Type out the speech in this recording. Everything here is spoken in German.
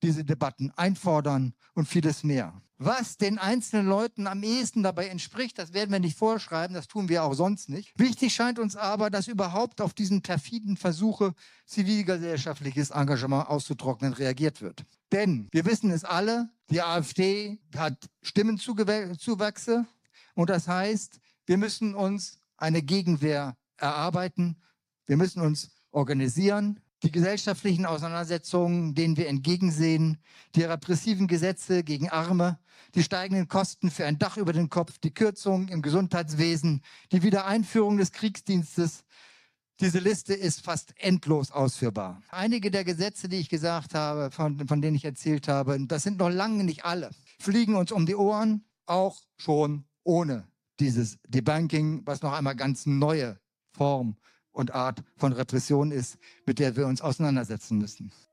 diese Debatten einfordern und vieles mehr. Was den einzelnen Leuten am ehesten dabei entspricht, das werden wir nicht vorschreiben, das tun wir auch sonst nicht. Wichtig scheint uns aber, dass überhaupt auf diesen perfiden Versuche, zivilgesellschaftliches Engagement auszutrocknen, reagiert wird. Denn wir wissen es alle, die AfD hat Stimmenzuwächse und das heißt, wir müssen uns eine Gegenwehr erarbeiten, wir müssen uns organisieren. Die gesellschaftlichen Auseinandersetzungen, denen wir entgegensehen, die repressiven Gesetze gegen Arme, die steigenden Kosten für ein Dach über den Kopf, die Kürzungen im Gesundheitswesen, die Wiedereinführung des Kriegsdienstes. Diese Liste ist fast endlos ausführbar. Einige der Gesetze, die ich gesagt habe, von denen ich erzählt habe, das sind noch lange nicht alle, fliegen uns um die Ohren, auch schon ohne dieses Debunking, was noch einmal ganz neue Form und Art von Repression ist, mit der wir uns auseinandersetzen müssen.